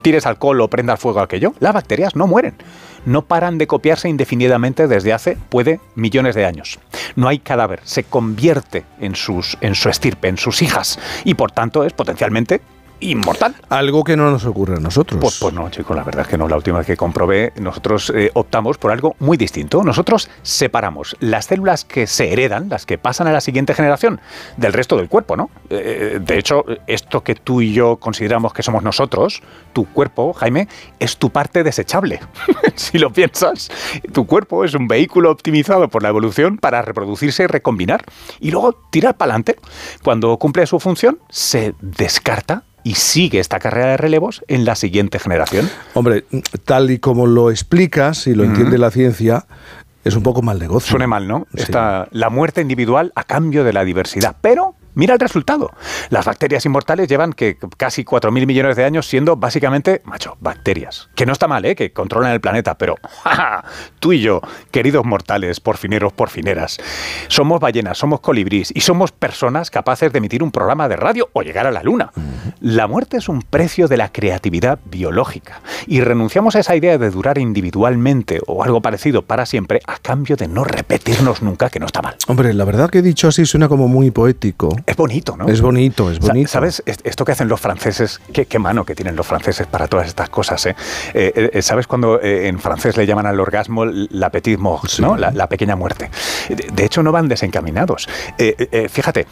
tires alcohol o prendas fuego a aquello, las bacterias no mueren. No paran de copiarse indefinidamente desde hace, millones de años. No hay cadáver, se convierte en su estirpe, en sus hijas, y por tanto es potencialmente inmortal. Algo que no nos ocurre a nosotros. Pues no, chicos, la verdad es que no. La última vez que comprobé, nosotros optamos por algo muy distinto. Nosotros separamos las células que se heredan, las que pasan a la siguiente generación, del resto del cuerpo, ¿no? De hecho, esto que tú y yo consideramos que somos nosotros, tu cuerpo, Jaime, es tu parte desechable. Si lo piensas, tu cuerpo es un vehículo optimizado por la evolución para reproducirse y recombinar, y luego tirar para adelante. Cuando cumple su función, se descarta y sigue esta carrera de relevos en la siguiente generación. Hombre, tal y como lo explicas y lo entiende la ciencia, es un poco mal negocio. Suena mal, ¿no? Sí. Está la muerte individual a cambio de la diversidad. Pero mira el resultado. Las bacterias inmortales llevan casi 4.000 millones de años siendo básicamente, bacterias. Que no está mal, que controlan el planeta, pero ¡ja! Tú y yo, queridos mortales, porfineros, porfineras, somos ballenas, somos colibrís y somos personas capaces de emitir un programa de radio o llegar a la luna. La muerte es un precio de la creatividad biológica y renunciamos a esa idea de durar individualmente o algo parecido para siempre a cambio de no repetirnos nunca, que no está mal. Hombre, la verdad que dicho así suena como muy poético. Es bonito, ¿no? Es bonito, es bonito. ¿Sabes esto que hacen los franceses? Qué mano que tienen los franceses para todas estas cosas, ¿eh? ¿Sabes cuando en francés le llaman al orgasmo la petite mort, sí, ¿no? La pequeña muerte. De hecho, no van desencaminados. Fíjate,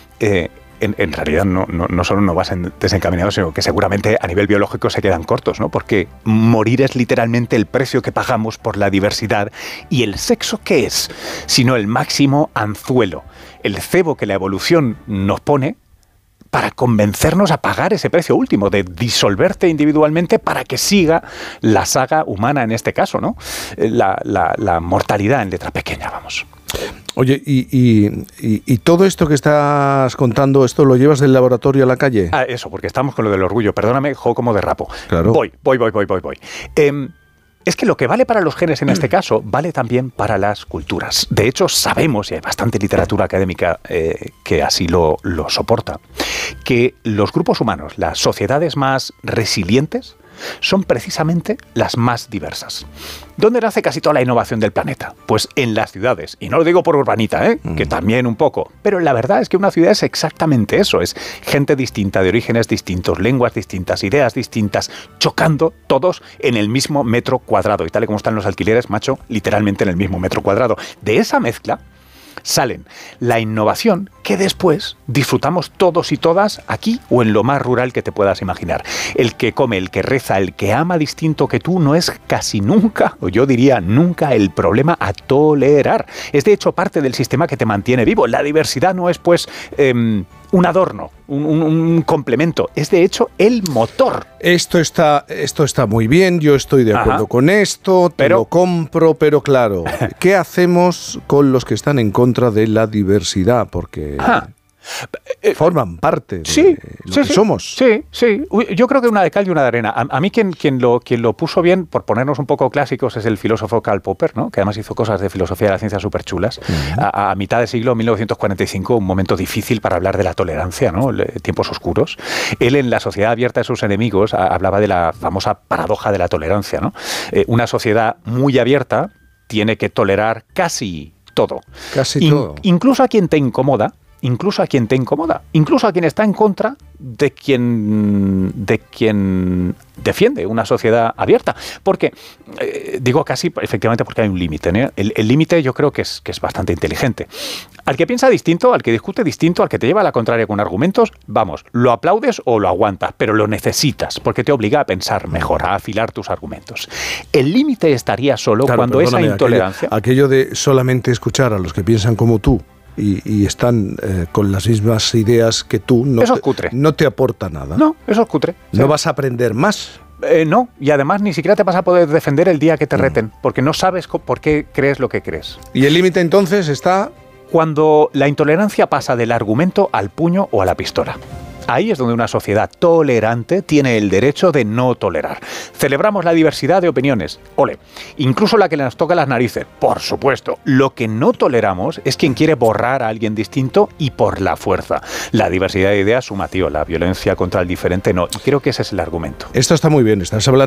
en realidad no solo no van desencaminados, sino que seguramente a nivel biológico se quedan cortos, ¿no? Porque morir es literalmente el precio que pagamos por la diversidad. ¿Y el sexo qué es? Sino el máximo anzuelo, el cebo que la evolución nos pone para convencernos a pagar ese precio último, de disolverte individualmente para que siga la saga humana en este caso, ¿no? La mortalidad en letra pequeña, vamos. Oye, y todo esto que estás contando, ¿esto lo llevas del laboratorio a la calle? Eso, porque estamos con lo del orgullo. Perdóname, como derrapo. Claro. Voy. Es que lo que vale para los genes en este caso, vale también para las culturas. De hecho, sabemos, y hay bastante literatura académica que así lo soporta, que los grupos humanos, las sociedades más resilientes, son precisamente las más diversas. ¿Dónde nace casi toda la innovación del planeta? Pues en las ciudades. Y no lo digo por urbanita, que también un poco. Pero la verdad es que una ciudad es exactamente eso. Es gente distinta, de orígenes distintos, lenguas distintas, ideas distintas, chocando todos en el mismo metro cuadrado. Y tal y como están los alquileres, macho, literalmente en el mismo metro cuadrado. De esa mezcla salen la innovación que después disfrutamos todos y todas aquí o en lo más rural que te puedas imaginar. El que come, el que reza, el que ama distinto que tú no es casi nunca, o yo diría nunca, el problema a tolerar. Es de hecho parte del sistema que te mantiene vivo. La diversidad no es pues un adorno, un complemento. Es de hecho el motor. Esto está muy bien, yo estoy de acuerdo con esto, te lo compro, pero claro, ¿qué hacemos con los que están en contra de la diversidad? Porque forman parte de lo que somos. Sí. Yo creo que una de cal y una de arena. A mí quien lo puso bien, por ponernos un poco clásicos, es el filósofo Karl Popper, ¿no? Que además hizo cosas de filosofía de la ciencia súper chulas. A mitad del siglo 1945, un momento difícil para hablar de la tolerancia, ¿no? Tiempos oscuros. Él, en La sociedad abierta de sus enemigos, hablaba de la famosa paradoja de la tolerancia, ¿no? Una sociedad muy abierta tiene que tolerar casi todo. Todo. Incluso a quien te incomoda, incluso a quien está en contra de quien defiende una sociedad abierta. Porque, digo casi, efectivamente, porque hay un límite, ¿no? El límite yo creo que es bastante inteligente. Al que piensa distinto, al que discute distinto, al que te lleva a la contraria con argumentos, vamos, lo aplaudes o lo aguantas, pero lo necesitas, porque te obliga a pensar mejor, a afilar tus argumentos. El límite estaría solo cuando esa intolerancia... Aquello de solamente escuchar a los que piensan como tú, y están con las mismas ideas que tú, no te aporta nada. No, eso es cutre. No vas a aprender más. No, y además ni siquiera te vas a poder defender el día que te reten, porque no sabes por qué crees lo que crees. ¿Y el límite entonces está...? Cuando la intolerancia pasa del argumento al puño o a la pistola. Ahí es donde una sociedad tolerante tiene el derecho de no tolerar. Celebramos la diversidad de opiniones, ole, incluso la que nos toca las narices, por supuesto. Lo que no toleramos es quien quiere borrar a alguien distinto y por la fuerza. La diversidad de ideas suma, tío, la violencia contra el diferente no. Y creo que ese es el argumento. Esto está muy bien, estás hablando